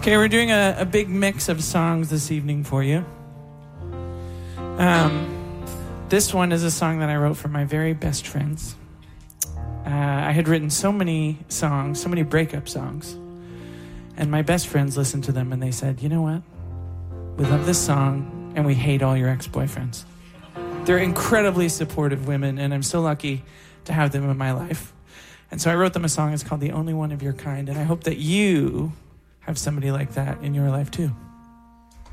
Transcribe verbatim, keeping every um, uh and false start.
Okay, we're doing a, a big mix of songs this evening for you. Um, this one is a song that I wrote for my very best friends. Uh, I had written so many songs, so many breakup songs, and my best friends listened to them and they said, you know what? We love this song and we hate all your ex-boyfriends. They're incredibly supportive women, and I'm so lucky to have them in my life. And so I wrote them a song. It's called The Only One of Your Kind, and I hope that you have somebody like that in your life too.